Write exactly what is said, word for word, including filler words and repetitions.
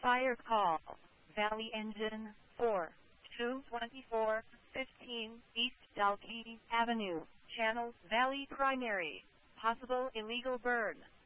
Fire call. Valley Engine four, two twenty-four, fifteen East Dalkey Avenue, Channel Valley Primary. Possible illegal burn.